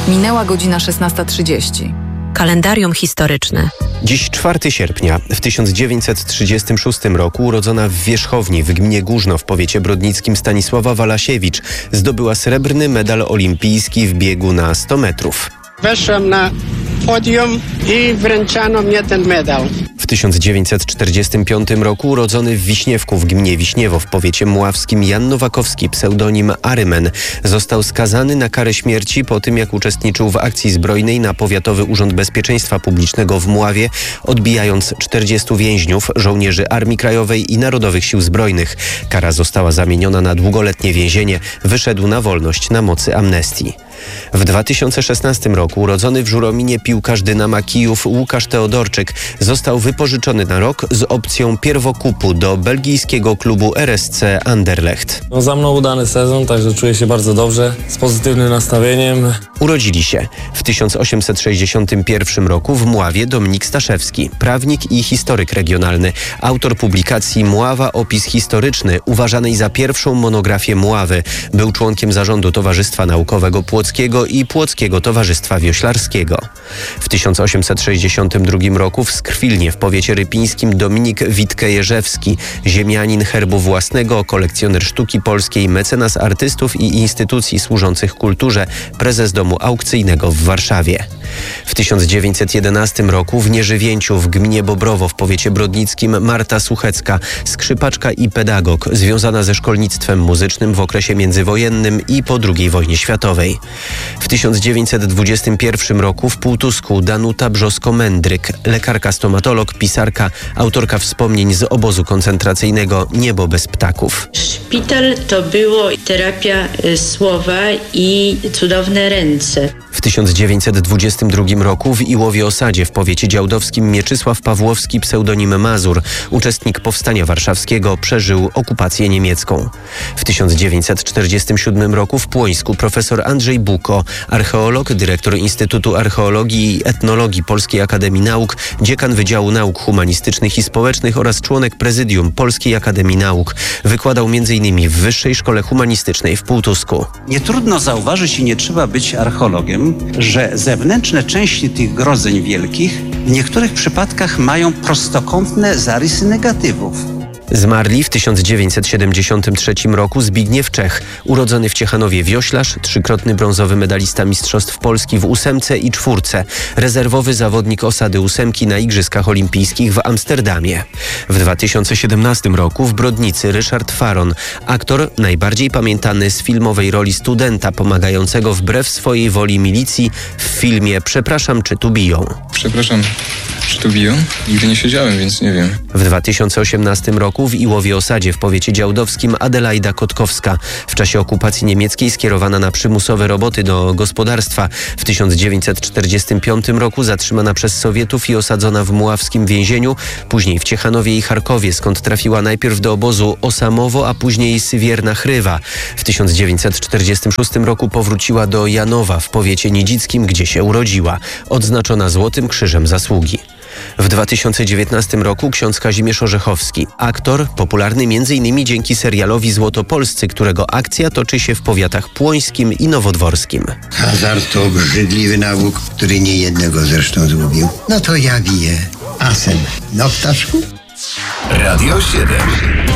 Minęła godzina 16:30. Kalendarium historyczne. Dziś 4 sierpnia. W 1936 roku urodzona w Wierzchowni w gminie Górzno w powiecie brodnickim Stanisława Walasiewicz zdobyła srebrny medal olimpijski w biegu na 100 metrów. Weszłam na podium i wręczano mnie ten medal. W 1945 roku urodzony w Wiśniewku w gminie Wiśniewo w powiecie mławskim Jan Nowakowski, pseudonim Arymen, został skazany na karę śmierci po tym, jak uczestniczył w akcji zbrojnej na Powiatowy Urząd Bezpieczeństwa Publicznego w Mławie, odbijając 40 więźniów, żołnierzy Armii Krajowej i Narodowych Sił Zbrojnych. Kara została zamieniona na długoletnie więzienie. Wyszedł na wolność na mocy amnestii. W 2016 roku urodzony w Żurominie piłkarz Dynama Kijów Łukasz Teodorczyk został wypożyczony na rok z opcją pierwokupu do belgijskiego klubu RSC Anderlecht. Za mną udany sezon, także czuję się bardzo dobrze, z pozytywnym nastawieniem. Urodzili się w 1861 roku w Mławie Dominik Staszewski, prawnik i historyk regionalny, autor publikacji Mława opis historyczny, uważanej za pierwszą monografię Mławy. Był członkiem zarządu Towarzystwa Naukowego Płockiego i Płockiego Towarzystwa Wioślarskiego. W 1862 roku w Skrwilnie w powiecie rypińskim Dominik Witke-Jerzewski, ziemianin herbu własnego, kolekcjoner sztuki polskiej, mecenas artystów i instytucji służących kulturze, prezes domu aukcyjnego w Warszawie. W 1911 roku w Nieżywięciu w gminie Bobrowo w powiecie brodnickim Marta Suchecka, skrzypaczka i pedagog, związana ze szkolnictwem muzycznym w okresie międzywojennym i po II wojnie światowej. W 1921 roku w Półtusku Danuta Brzosko-Mędryk, lekarka stomatolog, pisarka, autorka wspomnień z obozu koncentracyjnego Niebo bez ptaków. Szpital to było terapia słowa i cudowne ręce. W 1922 roku w Iłowie Osadzie w powiecie działdowskim Mieczysław Pawłowski, pseudonim Mazur, uczestnik Powstania Warszawskiego, przeżył okupację niemiecką. W 1947 roku w Płońsku profesor Andrzej Buko, archeolog, dyrektor Instytutu Archeologii i Etnologii Polskiej Akademii Nauk, dziekan Wydziału Nauk Humanistycznych i Społecznych oraz członek prezydium Polskiej Akademii Nauk. Wykładał m.in. w Wyższej Szkole Humanistycznej w Półtusku. Nie trudno zauważyć i nie trzeba być archeologiem, że zewnętrzne części tych grodzeń wielkich w niektórych przypadkach mają prostokątne zarysy negatywów. Zmarli w 1973 roku Zbigniew Czech, urodzony w Ciechanowie wioślarz, trzykrotny brązowy medalista Mistrzostw Polski w ósemce i czwórce, rezerwowy zawodnik osady ósemki na Igrzyskach Olimpijskich w Amsterdamie. W 2017 roku w Brodnicy Ryszard Faron, aktor najbardziej pamiętany z filmowej roli studenta pomagającego wbrew swojej woli milicji w filmie Przepraszam, czy tu biją? Przepraszam, czy tu biją? Nigdy nie siedziałem, więc nie wiem. W 2018 roku w Iłowie Osadzie w powiecie działdowskim Adelaida Kotkowska, w czasie okupacji niemieckiej skierowana na przymusowe roboty do gospodarstwa. W 1945 roku zatrzymana przez Sowietów i osadzona w mławskim więzieniu, później w Ciechanowie i Charkowie, skąd trafiła najpierw do obozu Osamowo, a później Sywierna Chrywa. W 1946 roku powróciła do Janowa w powiecie nidzickim, gdzie się urodziła, odznaczona Złotym Krzyżem Zasługi. W 2019 roku ksiądz Kazimierz Orzechowski, aktor, popularny m.in. dzięki serialowi Złotopolscy, którego akcja toczy się w powiatach płońskim i nowodworskim. Hazard to obrzydliwy nawód, który niejednego zresztą zgubił. No to ja biję asem. No ptaszku? Radio 7.